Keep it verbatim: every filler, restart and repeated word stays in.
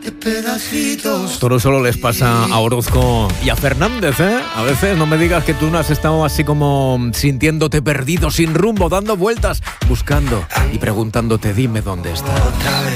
de pedacitos. Esto no solo les pasa a Orozco y a Fernández, ¿eh? A veces no me digas que tú no has estado así como sintiéndote perdido, sin rumbo, dando vueltas, buscando y preguntándote, dime dónde está. Otra vez.